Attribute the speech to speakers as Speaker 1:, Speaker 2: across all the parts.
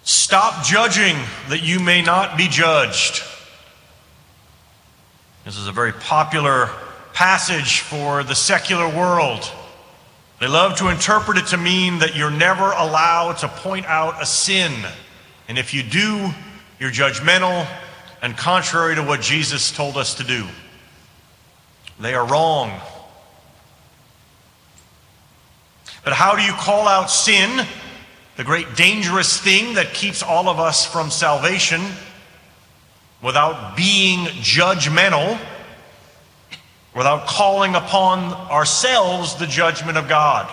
Speaker 1: Stop judging that you may not be judged. This is a very popular passage for the secular world. They love to interpret it to mean that you're never allowed to point out a sin. And if you do, you're judgmental and contrary to what Jesus told us to do. They are wrong. But how do you call out sin, the great dangerous thing that keeps all of us from salvation, without being judgmental, without calling upon ourselves the judgment of God?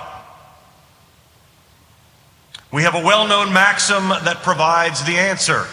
Speaker 1: We have a well-known maxim that provides the answer.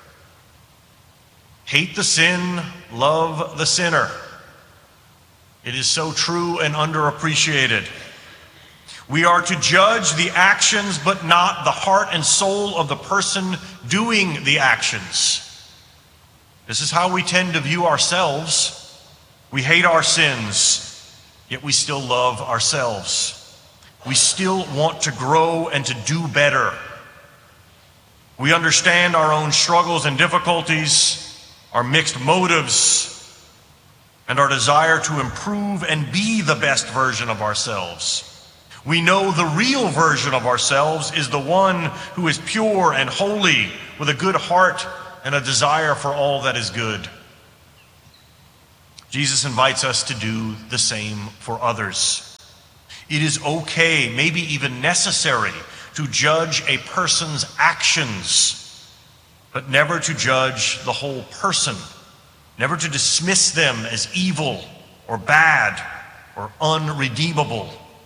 Speaker 1: Hate the sin, love the sinner. It is so true and underappreciated. We are to judge the actions, but not the heart and soul of the person doing the actions. This is how we tend to view ourselves. We hate our sins, yet we still love ourselves. We still want to grow and to do better. We understand our own struggles and difficulties, our mixed motives, and our desire to improve and be the best version of ourselves. We know the real version of ourselves is the one who is pure and holy, with a good heart and a desire for all that is good. Jesus invites us to do the same for others. It is okay, maybe even necessary, to judge a person's actions, but never to judge the whole person, never to dismiss them as evil or bad or unredeemable.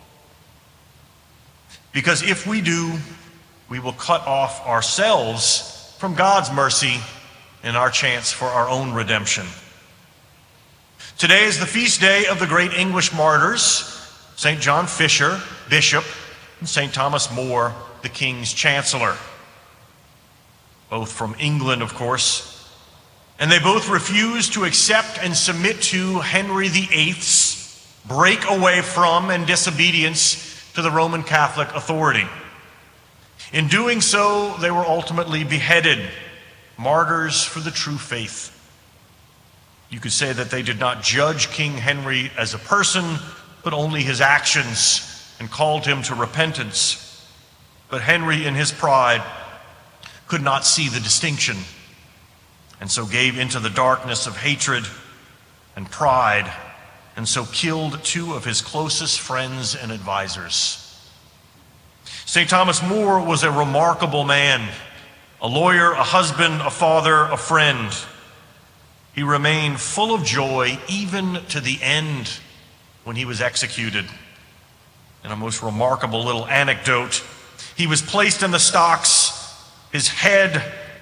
Speaker 1: Because if we do, we will cut off ourselves from God's mercy and our chance for our own redemption. Today is the feast day of the great English martyrs, St. John Fisher, Bishop, and St. Thomas More, the King's Chancellor. Both from England, of course. And they both refused to accept and submit to Henry VIII's break away from and disobedience to the Roman Catholic authority. In doing so, they were ultimately beheaded, martyrs for the true faith. You could say that they did not judge King Henry as a person, but only his actions, and called him to repentance. But Henry, in his pride, could not see the distinction, and so gave into the darkness of hatred and pride, and so killed two of his closest friends and advisors. St. Thomas More was a remarkable man, a lawyer, a husband, a father, a friend. He remained full of joy even to the end when he was executed. In a most remarkable little anecdote, he was placed in the stocks, his head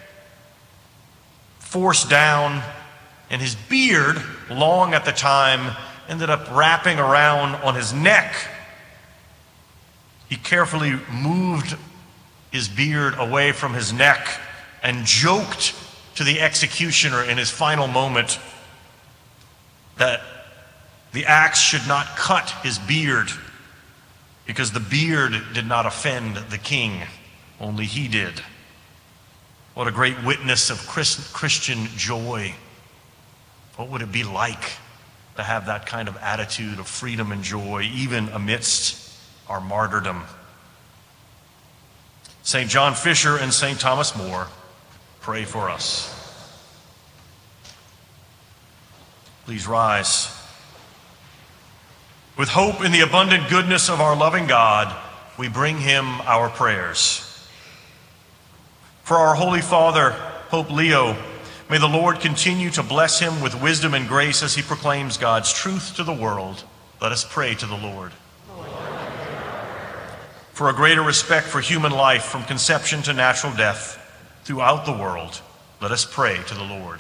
Speaker 1: forced down, and his beard, long at the time, ended up wrapping around on his neck. He carefully moved his beard away from his neck and joked to the executioner in his final moment that the axe should not cut his beard, because the beard did not offend the king, only he did. What a great witness of Christian joy. What would it be like to have that kind of attitude of freedom and joy, even amidst our martyrdom? St. John Fisher and St. Thomas More, pray for us. Please rise. With hope in the abundant goodness of our loving God, we bring him our prayers. For our Holy Father, Pope Leo, may the Lord continue to bless him with wisdom and grace as he proclaims God's truth to the world. Let us pray to the Lord. For a greater respect for human life from conception to natural death throughout the world, let us pray to the Lord.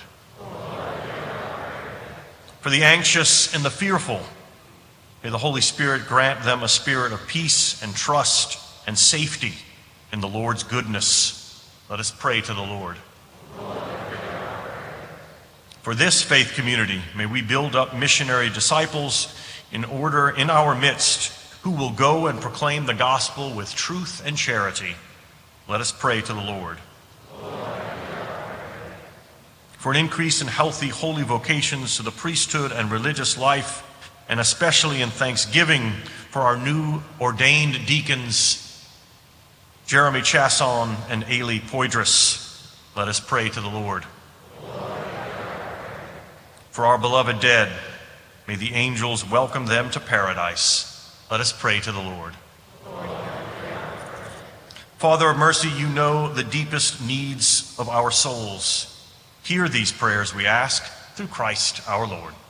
Speaker 1: For the anxious and the fearful, may the Holy Spirit grant them a spirit of peace and trust and safety in the Lord's goodness. Let us pray to the Lord. For this faith community, may we build up missionary disciples in order in our midst who will go and proclaim the gospel with truth and charity. Let us pray to the Lord. for an increase in healthy, holy vocations to the priesthood and religious life, and especially in thanksgiving for our new ordained deacons, Jeremy Chasson and Ailey Poydras. Let us pray to the Lord. For our beloved dead, may the angels welcome them to paradise. Let us pray to the Lord. Father of mercy, you know the deepest needs of our souls. Hear these prayers, we ask, through Christ our Lord.